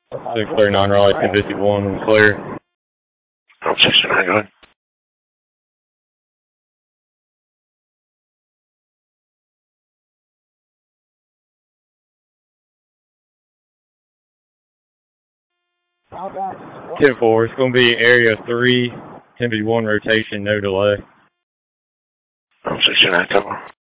639 Raleigh, 1051, clear. 69, go ahead. Outbound. 10-4, it's going to be area 3, 1051 rotation, no delay. 69,